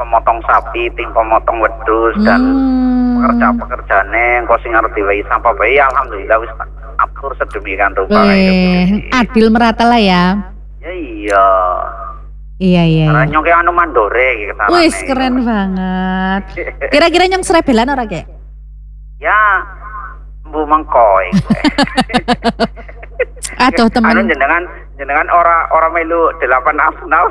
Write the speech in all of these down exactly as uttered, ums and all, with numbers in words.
pemotong sapi, tim pemotong wedhus dan Hmm. pekerja-pekerjane engko sing arep diwehi sampah bae alhamdulillah wis atur sedemikian rupa. Weh, adil merata lah ya. Ya iya. Iya iya. Karena iya. nyong ke anu mandore iki kesarane. Wis keren banget. Kira-kira nyong serebelan ora kek? Ya, mbu mengkoy. Aduh temen. Anu jenengan jenengan ora ora melu delapan asnaf.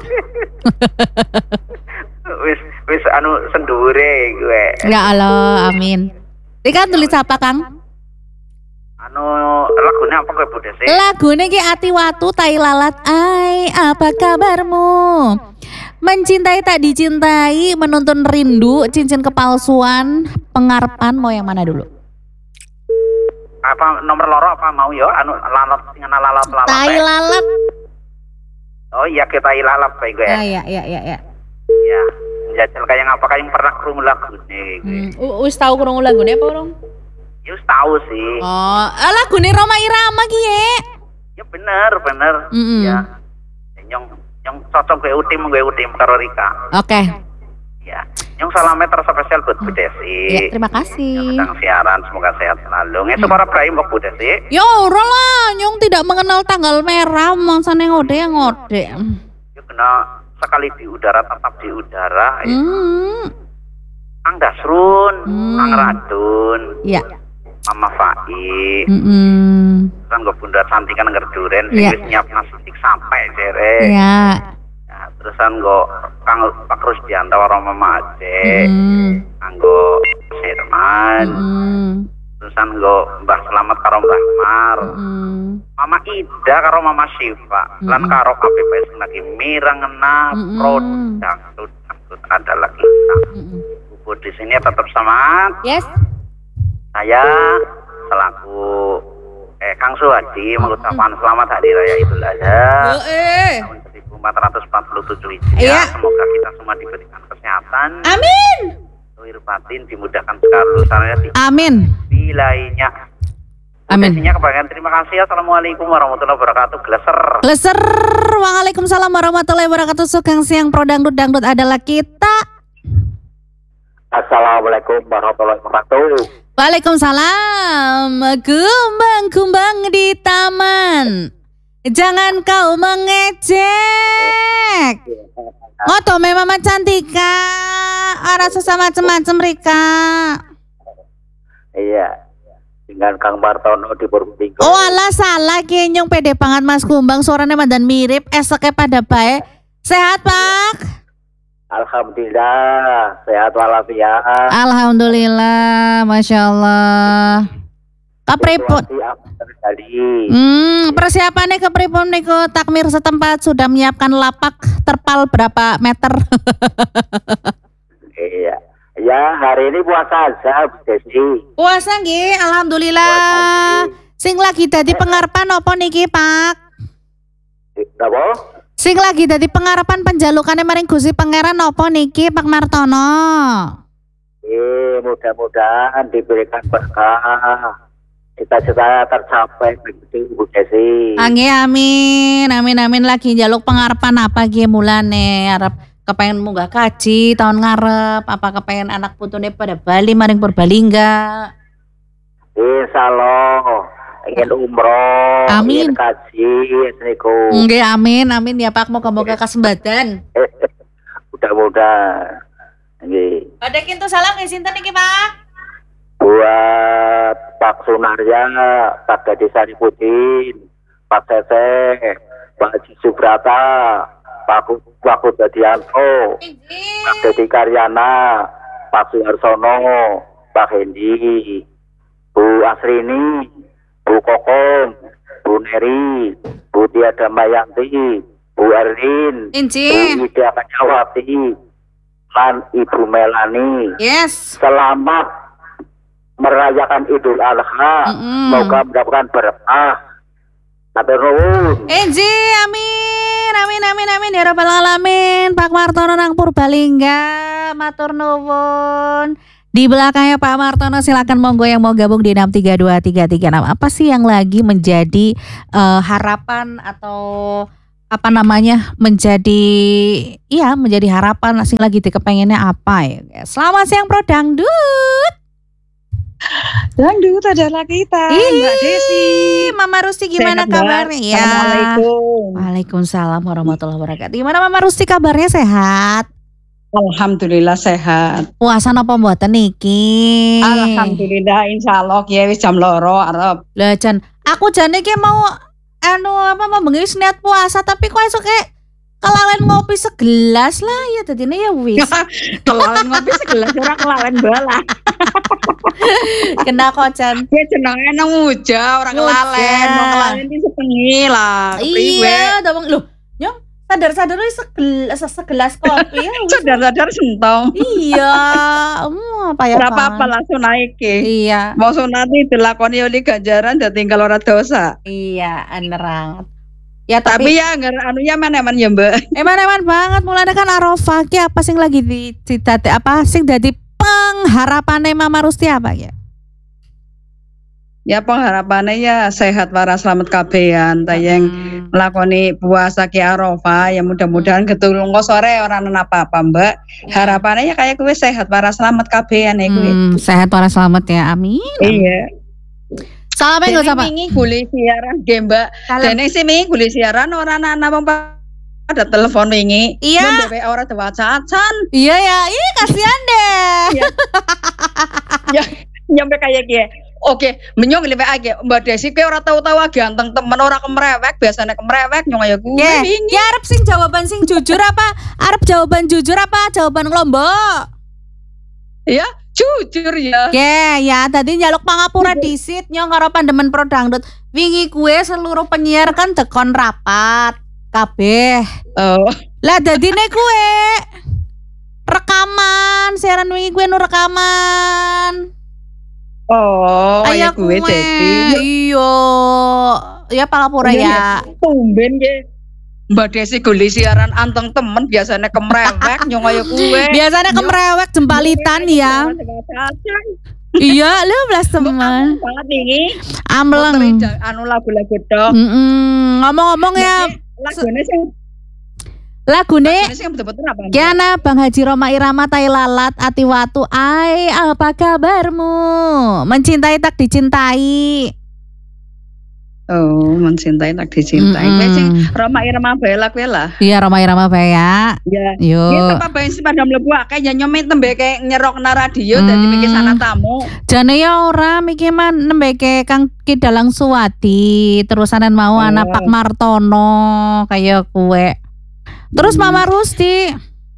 wis wis anu sendure gue. Ya Allah, amin. Iki kan tulis apa, Kang? Anu lagune apa kowe Bu Desi? Lagune ki Ati Watu Tai Lalat. Ai, apa kabarmu? Mencintai tak dicintai, menuntun rindu, cincin kepalsuan, pengarepan, mau yang mana dulu? Apa nomor loro apa mau ya? Anu lalat sing ana lalat-lalat. Tai Lalat. Oh iya kita lalat bae gue. Ah, iya iya iya iya. Ya, jajal kayak ngapa kayak pernah krungu lagune gue. Hmm, wis tahu krungu lagune apa urung? Ya wis tahu sih. Oh, ah, lagune Roma Irama ki, ye. Ya bener, bener. Mm-mm. Ya. Nyong nyong cocok gue utim gue utim karo Rika. Oke. Ya. Nyong salam meter spesial buat Bu Desi. Ya, terima kasih. Yang sedang siaran semoga sehat selalu. Ngesu para Ibrahim Bu Desi. Ya ora lah, nyong tidak mengenal tanggal merah, mangsane ngode yang ngode. Ya kena sekali di udara tetap di udara. Ya. Hmm. Kang Dasrun, Hmm. Kang Radun, Iya. Mama Fai. Mm-mm. Kan gue bunda cantik kan ngerduren, Iya. wis nyiap nasi tik sampai jere. Iya. Ya, terusan gue Kang Pak Rusdianto karo Mama Ade, Mm. kanggo Herman, Mm. terusan gue Mbah Selamat karo Mbah Mar, Mm. Mama Ida karo Mama Syifa, lan Mm-mm. karo K P P S lagi mirang ngena Mm-mm. produk dangdut adalah kita. Mm-mm. Bu di sini tetap semangat. Yes. Saya selaku eh Kang Suhadi mengucapkan selamat Hari Raya Idul Adha eh. tahun seribu empat ratus empat puluh tujuh Hijriah. Iya. Semoga kita semua diberikan kesehatan, Amin. lahir batin dimudahkan segala urusannya di Amin. wilayahnya. Amin. Intinya kebahagiaan. Terima kasih. Assalamualaikum warahmatullahi wabarakatuh. Gleser. Leser. Waalaikumsalam warahmatullahi wabarakatuh. Sugeng siang pro dangdut dangdut adalah kita. Assalamualaikum warahmatullahi wabarakatuh. Waalaikumsalam. Kumbang-kumbang di taman, jangan kau mengejek. Ngoto me Mama Cantika. Ora susah macem-macem Rika. Iya. Dengan Kang Martono di Purbalingga. Oh alah salah kenyong pede banget Mas Kumbang, suaranya mandan mirip, esoknya pada baik. Sehat Pak? Alhamdulillah sehat walafiat. Alhamdulillah, Masya Allah. Kapripun? Hmm, persiapannya kepripun niku takmir setempat sudah menyiapkan lapak terpal berapa meter? Iya. Ya hari ini puasa aja Bu Desi. Puasa nggih, alhamdulillah. Sing lagi dadi pengarepan apa niki, Pak? Apa? Sing lagi dadi pengarepan penjalukane maring Gusti Pangeran apa niki, Pak Martono? Eh, mudah-mudahan diberikan berkah. Cita-cita tercapai begitu Bu Desi. Angge amin, amin amin lagi njaluk pengarepan apa ki mulane arep kepengen munggah kaji tahun ngarep, apa kepengen anak putune pada Bali maring Purbalingga. Insyaallah ingin umroh, Amin. ingin kaji, niku. Nggih amin amin ya Pak, moga-moga kasembadan. Mudah-mudahan. Nggih. Ada kintu salam nggih sinten niki Pak? Buat Pak Sunarya, Pak Gadis Saripudin, Pak Tete, Pak Haji Subrata, Pak Pak Kudadianto, Pak Dedi Karyana, Pak Suharsono, Pak Hendi, Bu Asrini, Bu Kokom, Bu Neri, Bu Tia Damayanti, Bu Erlin, Inci. Bu Ida Kanyawati, dan Ibu Melani. Yes. Selamat merayakan Idul Adha. Mm-mm. Semoga mendapatkan berkah. Matur nuwun. Inci amin amin amin amin ya rabbal alamin. Pak Martono nang Purbalingga, matur nuwun. Di belakangnya Pak Martono silakan monggo yang mau gabung di enam tiga dua tiga tiga enam. Apa sih yang lagi menjadi uh, harapan atau apa namanya menjadi iya menjadi harapan sing lagi dikepengennya apa ya. Selamat siang Pro Dangdut. Dangdut adalah kita, Ih, Mbak Desi. Mama Rusti gimana Sehat, Mbak? kabarnya? Ya. Assalamualaikum. Waalaikumsalam warahmatullahi wabarakatuh. Gimana Mama Rusti kabarnya, sehat? Alhamdulillah sehat. Puasa napa mboten niki? Alhamdulillah insyaallah ya wis jam loro arep. Lah jan aku jane iki mau anu apa mau bengi wis niat puasa tapi kok esuk kayak kelalen ngopi segelas lah ya dadine ya wis. Kelalen ngopi segelas ora kelalen bala. Kena kok jan. Ya jenenge nang muja ora kelalen, Muja. mau kelalen iki sepengi lah. Iya, dawang lho. Nyong sadar-sadar wis segelas segelas kopi ya wis. Sadar-sadar sentong. Iya, um, apa ya? Ora apa-apa langsung naik ke. Iya, Mau sunat iki dilakoni oleh ganjaran dan tinggal ora dosa. iya, anerang. Ya Tapi tapi, ya nggak anu ya mana-mana ya Mbak. eman-eman banget mulane kan Arafah ki apa sing lagi di, di dadi- apa sing dadi pengharapannya Mama Rusti apa ya? Ya pengharapannya ya sehat waras selamat kabehan tayang Hmm. melakoni puasa ki Arafah ya mudah-mudahan ketulung kok sore orang apa-apa Mbak. Harapannya ya kayak gue sehat waras selamat kabehan ya gue. Hmm, sehat waras selamat ya, amin. Iya. Salam enggak Dene sama. wingi gule siaran ge Mbak. Salam. Dene sih wingi gule siaran orang anak wong pada telepon wingi. Iya. Mbak B W ora dewacacan. Iya ya, ih kasihan deh. Ya nyampe kayak gie. Oke, menyong lebih age Mbak Desi ke ora tahu-tahu ganteng temen ora kemrewek, biasanya kemrewek nyong ayo gue Ya, wingi. ya arep sing jawaban sing jujur apa? Arep jawaban jujur apa jawaban ngelombok? Ya, jujur ya. Oke, ya tadi nyaluk pangapura disit nyong karo pandemen Pro Dangdut. Wingi kue seluruh penyiar kan tekon rapat kabeh. Oh, Lah dadine kue rekaman, siaran wingi kue nu rekaman. oh, Ayo ya gue Desi. Iya. Ya pangapura ya. Tumben ge. Mbak Desi guli siaran anteng temen biasanya kemrewek nyong ayo gue. Biasanya kemrewek jempalitan ya. Iya, lu belas teman. Banget ini. Amleng. Anu lagu-lagu dok. Mm-mm. Ngomong-ngomong ya, Lagunya sih, lagune lagunya sih betul-betul apa? Kiana Bang Haji Roma Irama Tai Lalat Ati Watu. Ai, apa kabarmu? Mencintai tak dicintai. Oh, mencintai tak dicintai. Mm-mm. Wes sing Roma Irama bae lagu lah. Iya Roma Irama bae ya. Ya. Yo. Kita apa bae sih pada mlebu akeh ya nyomet tembe kayak nyerok na radio dadi Hmm. mikir sana tamu. Jane ya ora mikir man nembeke Kang Kidalang Suwadi, terusanan mau Oh. anak Pak Martono kayak kue. Terus Hmm. Mama Rusti.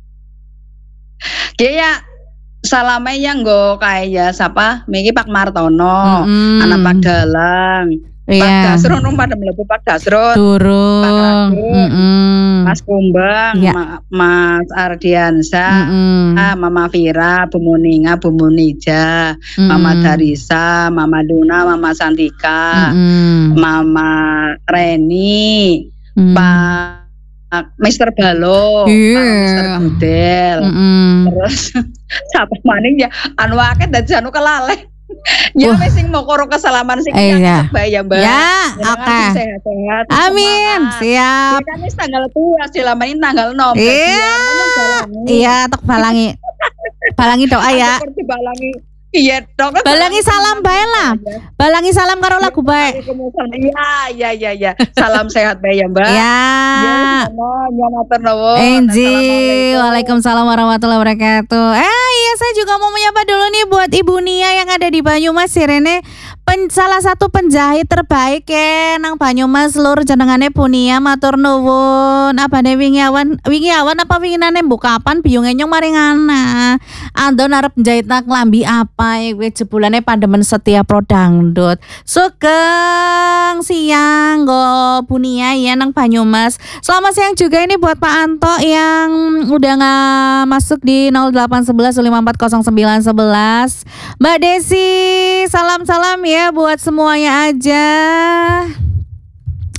Dia ya salame yang nggo kae ya siapa? Miki Pak Martono, Mm-mm. anak Pak Dalang. Pak Iya. Dasrun nung pada mlebu Pak Dasrun. Durung. Pak Radu. Mm-mm. Mas Kumbang, Iya. Ma- Mas Ardiansa, Mm-mm. ah, Mama Vira, Bu Muninga, Bu Munija, Mama Mm-mm. Darisa, Mama Luna, Mama Santika, Mm-mm. Mama Reni, Mm. Pak Mister Balo, Iya. Pak Mister Gudel, Mm-mm. terus siapa maning ya anu akeh dadi anu kelale. Ya Wah. wis sing mau karo kesalaman sing Eh, iya. ya Mbak. Ya, Jenengan oke. sing sehat-sehat. Amin. semangat. Siap. Ya kan wis tanggal tua selama ini tanggal enam. Iya. Iya, tok balangi. Balangi doa ya. Seperti balangi. Iya, dok. Balangi salam bae lah. Balangi salam karo lagu bae. Iya, iya, iya, iya. Salam sehat bae ya, Mbak. Ya. Ya, matur nuwun. Enji, Assalamualaikum. Waalaikumsalam warahmatullahi wabarakatuh. Eh iya saya juga mau menyapa dulu nih buat Ibu Nia yang ada di Banyumas Sirene. Pen, salah satu penjahit terbaik ya nang Banyumas lur jenengane Bu Nia matur nuwun. Apane wingi awan wingi awan apa winginane mbok kapan biyunge nyong maringana. Andon arep njahitna klambi apa ya gue jebulane pandemen setia Pro Dangdut. Sugeng siang go Bu Nia ya nang Banyumas. Selamat siang juga ini buat Pak Anto yang udah nggak masuk di nol delapan satu satu lima empat nol sembilan satu satu. Mbak Desi, salam-salam ya buat semuanya aja.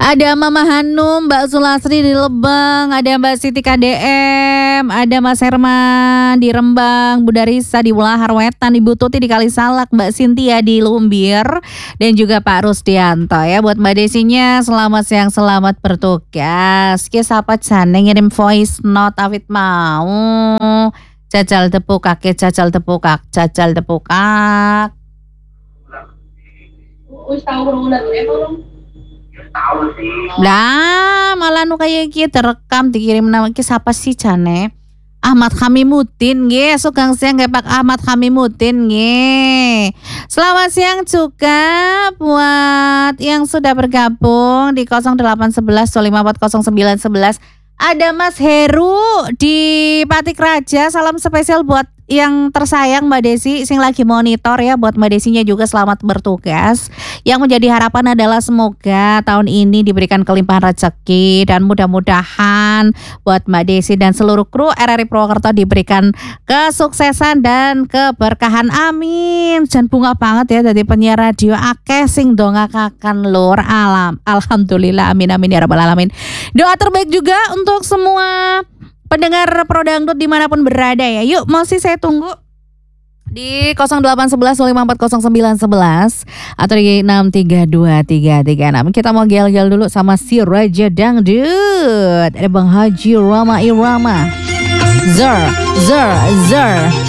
Ada Mama Hanum, Mbak Sulasri di Lebang, ada Mbak Siti K D M, ada Mas Herman di Rembang, Bunda Risa di Ulahar Wetan, Ibu Tuti di Kalisalak, Mbak Sintia di Lumbir, dan juga Pak Rusdianto ya. Buat Mbak Desinya selamat siang, selamat bertugas. Ki sapa jane ngirim voice note awit mau jajal tepukak, jajal tepukak, jajal tepukak. Wis tau ulang emang Tahu sih. Lah, malah nu kayak gitu terekam dikirim nama ki siapa sih Jane? Ahmad Hamimuddin nggih, sugang siang nggih Pak Ahmad Hamimuddin nggih. Selamat siang juga buat yang sudah bergabung di nol delapan satu satu dua lima empat nol sembilan satu satu. Ada Mas Heru di Patik Raja, salam spesial buat yang tersayang Mbak Desi sing lagi monitor ya. Buat Mbak Desinya juga selamat bertugas. Yang menjadi harapan adalah semoga tahun ini diberikan kelimpahan rezeki dan mudah-mudahan buat Mbak Desi dan seluruh kru R R I Purwokerto diberikan kesuksesan dan keberkahan, amin. Dan bunga banget ya dari penyiar radio akeh sing dongakaken lur alam. Alhamdulillah, amin amin ya rabbal alamin. Doa terbaik juga untuk semua pendengar Pro Dangdut dimanapun berada ya. Yuk masih saya tunggu di nol delapan satu satu dua lima empat nol sembilan satu satu atau di enam tiga dua tiga tiga enam. Kita mau gel-gel dulu sama si Raja Dangdut. Ada Bang Haji Rama Irama. Zer, zer, zer.